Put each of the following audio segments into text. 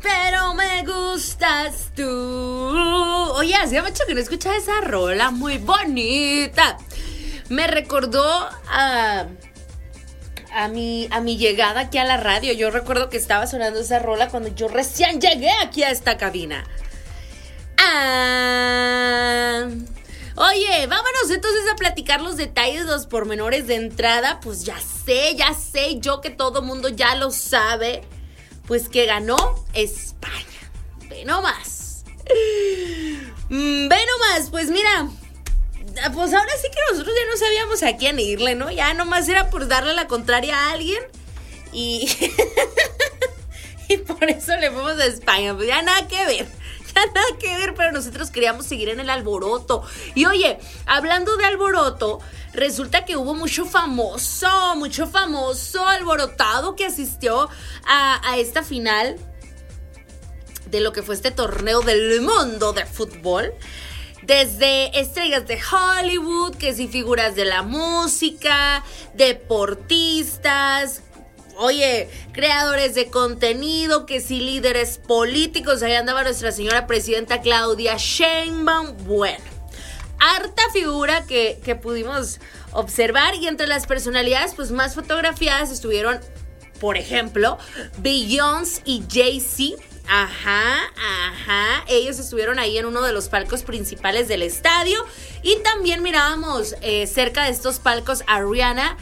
pero me gustas tú. Oye, hacía mucho que no escuchaba esa rola muy bonita. Me recordó a mi llegada aquí a la radio. Yo recuerdo que estaba sonando esa rola cuando yo recién llegué aquí a esta cabina. Oye, vámonos entonces a platicar los detalles, los pormenores de entrada. Pues ya sé, yo que todo mundo ya lo sabe. Pues que ganó España. Ve nomás, pues mira. Pues ahora sí que nosotros ya no sabíamos a quién irle, ¿no? Ya nomás era por darle la contraria a alguien. Y por eso le fuimos a España. Pues ya nada que ver, pero nosotros queríamos seguir en el alboroto. Y oye, hablando de alboroto, resulta que hubo mucho famoso alborotado que asistió a esta final de lo que fue este torneo del mundo de fútbol. Desde estrellas de Hollywood, que sí, figuras de la música, deportistas, oye, creadores de contenido, que sí, líderes políticos. Ahí andaba nuestra señora presidenta Claudia Sheinbaum. Bueno, harta figura que pudimos observar. Y entre las personalidades pues más fotografiadas estuvieron, por ejemplo, Beyoncé y Jay-Z. Ellos estuvieron ahí en uno de los palcos principales del estadio. Y también mirábamos cerca de estos palcos a Rihanna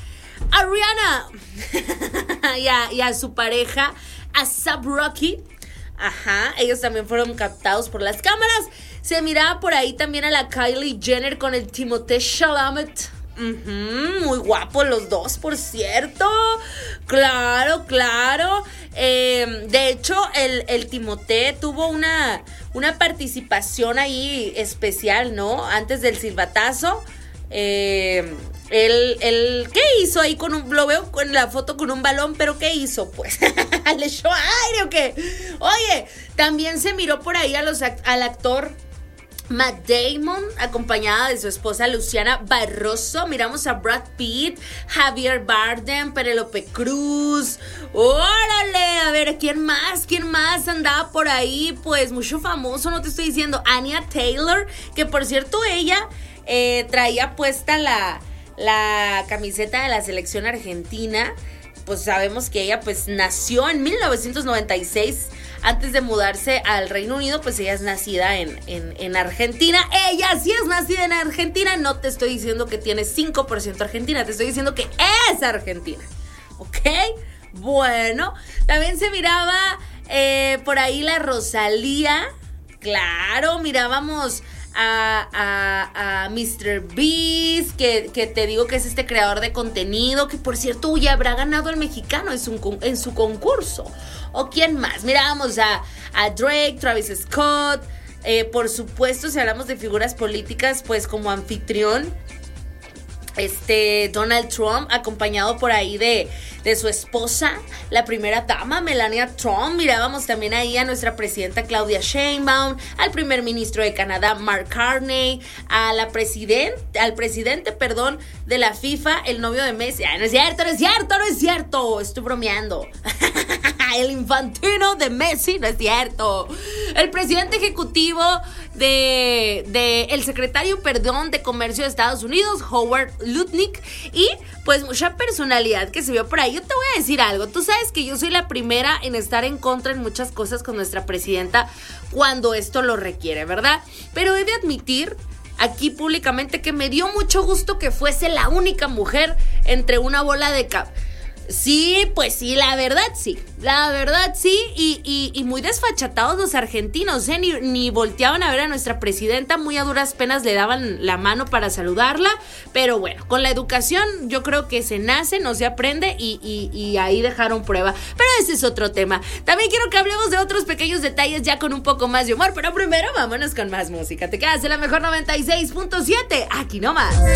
y a su pareja A$AP Rocky. Ellos también fueron captados por las cámaras. Se miraba por ahí también a la Kylie Jenner con el Timothée Chalamet. Muy guapos los dos, por cierto. Claro. De hecho, el Timothée tuvo una participación ahí especial, ¿no? Antes del silbatazo. Él, ¿qué hizo ahí lo veo en la foto con un balón, pero ¿qué hizo? Pues, ¿le echó aire o qué? Oye, también se miró por ahí al actor Matt Damon, acompañada de su esposa Luciana Barroso. Miramos a Brad Pitt, Javier Bardem, Penélope Cruz. ¡Órale! A ver, ¿quién más andaba por ahí? Pues mucho famoso, no te estoy diciendo. Anya Taylor, que por cierto ella traía puesta la camiseta de la selección argentina. Pues sabemos que ella pues nació en 1996. Antes de mudarse al Reino Unido, pues ella es nacida en Argentina. Ella sí es nacida en Argentina. No te estoy diciendo que tiene 5% argentina, te estoy diciendo que es argentina. ¿Ok? Bueno, también se miraba por ahí la Rosalía. Claro, mirábamos a Mr. Beast, que te digo que es este creador de contenido, que por cierto ya habrá ganado el mexicano en su concurso. ¿O quién más? Mirábamos a Drake, Travis Scott, por supuesto, si hablamos de figuras políticas, pues como anfitrión, Donald Trump, acompañado por ahí de su esposa, la primera dama, Melania Trump. Mirábamos también ahí a nuestra presidenta Claudia Sheinbaum, al primer ministro de Canadá, Mark Carney, al presidente, de la FIFA, el novio de Messi. No es cierto, estoy bromeando. El infantino de Messi, no es cierto. El presidente ejecutivo el secretario, de Comercio de Estados Unidos, Howard Lutnick, y pues mucha personalidad que se vio por ahí. Yo te voy a decir algo, tú sabes que yo soy la primera en estar en contra en muchas cosas con nuestra presidenta cuando esto lo requiere, ¿verdad? Pero he de admitir aquí públicamente que me dio mucho gusto que fuese la única mujer entre una bola de Sí, pues sí, la verdad sí, y muy desfachatados los argentinos, ni volteaban a ver a nuestra presidenta, muy a duras penas le daban la mano para saludarla, pero bueno, con la educación yo creo que se nace, no se aprende, y ahí dejaron prueba, pero ese es otro tema. También quiero que hablemos de otros pequeños detalles ya con un poco más de humor, pero primero vámonos con más música. Te quedas en la mejor 96.7, aquí nomás.